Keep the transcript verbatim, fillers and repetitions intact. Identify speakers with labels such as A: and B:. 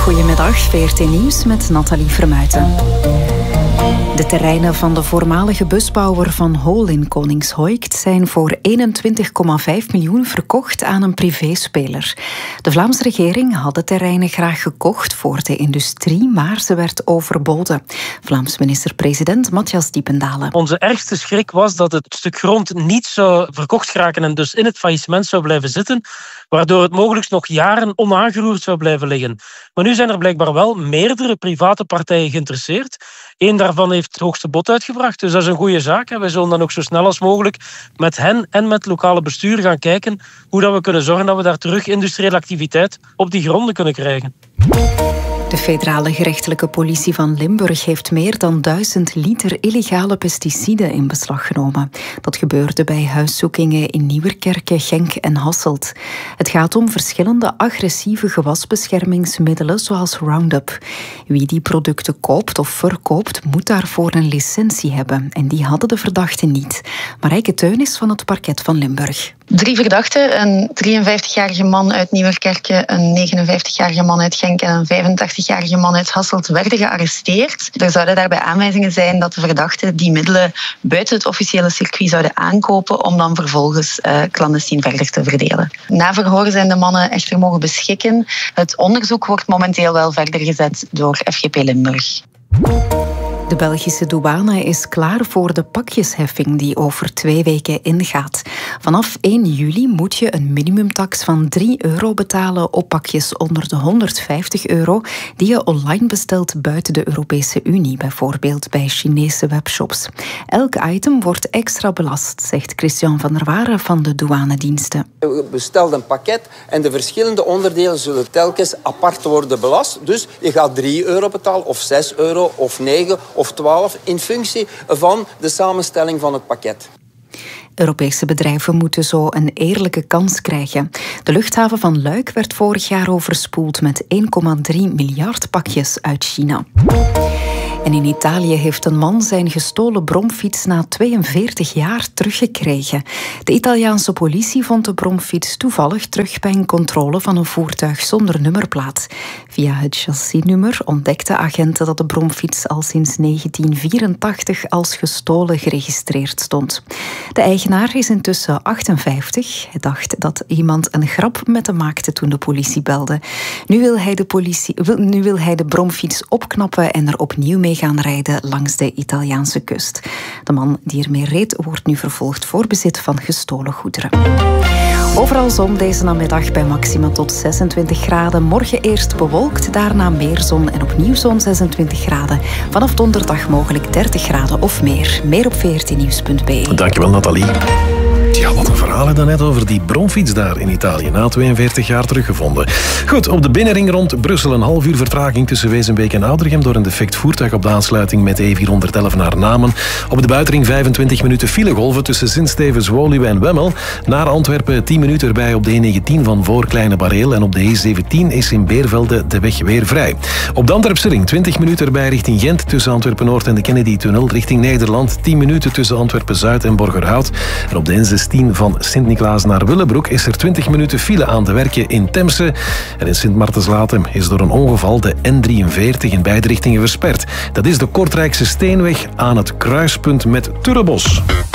A: Goedemiddag, V R T Nieuws met Nathalie Vermuijten. De terreinen van de voormalige busbouwer Van Hool in Koningshoekt zijn voor eenentwintig komma vijf miljoen verkocht aan een privéspeler. De Vlaamse regering had de terreinen graag gekocht voor de industrie, maar ze werd overboden. Vlaams minister-president Matthias Diependalen.
B: Onze ergste schrik was dat het stuk grond niet zou verkocht geraken en dus in het faillissement zou blijven zitten, waardoor het mogelijk nog jaren onaangeroerd zou blijven liggen. Maar nu zijn er blijkbaar wel meerdere private partijen geïnteresseerd. Eén daarvan heeft het hoogste bod uitgebracht, dus dat is een goede zaak. Wij zullen dan ook zo snel als mogelijk met hen en met het lokale bestuur gaan kijken hoe dat we kunnen zorgen dat we daar terug industriële activiteit op die gronden kunnen krijgen.
A: De federale gerechtelijke politie van Limburg heeft meer dan duizend liter illegale pesticiden in beslag genomen. Dat gebeurde bij huiszoekingen in Nieuwerkerke, Genk en Hasselt. Het gaat om verschillende agressieve gewasbeschermingsmiddelen zoals Roundup. Wie die producten koopt of verkoopt moet daarvoor een licentie hebben. En die hadden de verdachten niet. Marijke Teunis van het parket van Limburg.
C: Drie verdachten, een drieënvijftigjarige man uit Nieuwerkerke, een negenenvijftigjarige man uit Genk en een vijfentachtigjarige man uit Hasselt werden gearresteerd. Er zouden daarbij aanwijzingen zijn dat de verdachten die middelen buiten het officiële circuit zouden aankopen om dan vervolgens uh, clandestien verder te verdelen. Na verhoor zijn de mannen echter mogen beschikken. Het onderzoek wordt momenteel wel verder gezet door F G P Limburg.
A: De Belgische douane is klaar voor de pakjesheffing die over twee weken ingaat. Vanaf één juli moet je een minimumtax van drie euro betalen op pakjes onder de honderdvijftig euro die je online bestelt buiten de Europese Unie, bijvoorbeeld bij Chinese webshops. Elk item wordt extra belast, zegt Christian van der Waren van de douanediensten.
D: Je bestelt een pakket en de verschillende onderdelen zullen telkens apart worden belast. Dus je gaat drie euro betalen of zes euro of negen of twaalf in functie van de samenstelling van het pakket.
A: Europese bedrijven moeten zo een eerlijke kans krijgen. De luchthaven van Luik werd vorig jaar overspoeld met één komma drie miljard pakjes uit China. En in Italië heeft een man zijn gestolen bromfiets na tweeënveertig jaar teruggekregen. De Italiaanse politie vond de bromfiets toevallig terug bij een controle van een voertuig zonder nummerplaat. Via het chassisnummer ontdekten agenten dat de bromfiets al sinds negentien vierentachtig als gestolen geregistreerd stond. De eigenaar is intussen achtenvijftig. Hij dacht dat iemand een grap met hem maakte toen de politie belde. Nu wil hij de, politie, nu wil hij de bromfiets opknappen en er opnieuw mee gaan rijden langs de Italiaanse kust. De man die ermee reed wordt nu vervolgd voor bezit van gestolen goederen. Overal zon deze namiddag bij maxima tot zesentwintig graden. Morgen eerst bewolkt, daarna meer zon en opnieuw zo'n zesentwintig graden. Vanaf donderdag mogelijk dertig graden of meer. Meer op v r t nieuws punt b e.
E: Dankjewel, Nathalie. Ja, wat een verhaal dan net over die bromfiets daar in Italië. Na tweeënveertig jaar teruggevonden. Goed, op de binnenring rond Brussel een half uur vertraging tussen Wezenbeek en Oudergem door een defect voertuig op de aansluiting met E vierhonderdelf naar Namen. Op de buitenring vijfentwintig minuten filegolven tussen Sint-Stevens, Woluwe en Wemmel. Naar Antwerpen tien minuten erbij op de E negentien van voor Kleine Bareel. En op de E zeventien is in Beervelde de weg weer vrij. Op de Antwerpse ring twintig minuten erbij richting Gent tussen Antwerpen-Noord en de Kennedy-tunnel. Richting Nederland tien minuten tussen Antwerpen-Zuid en Borgerhout. En op de N zestien van Sint-Niklaas naar Willebroek is er twintig minuten file aan te werken in Temse. En in Sint-Martens-Latem is door een ongeval de N drieënveertig in beide richtingen versperd. Dat is de Kortrijkse Steenweg aan het kruispunt met Turrebos.